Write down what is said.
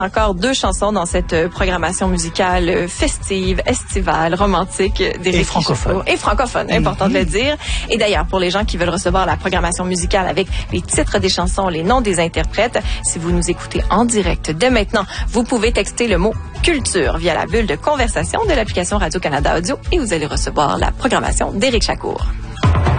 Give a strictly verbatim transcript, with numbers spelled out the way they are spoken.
Encore deux chansons dans cette programmation musicale festive, estivale, romantique d'Éric Et francophone. Chacour. Et francophone, mm-hmm. important de le dire. Et d'ailleurs, pour les gens qui veulent recevoir la programmation musicale avec les titres des chansons, les noms des interprètes, si vous nous écoutez en direct dès maintenant, vous pouvez texter le mot culture via la bulle de conversation de l'application Radio-Canada Audio et vous allez recevoir la programmation d'Éric Chacour.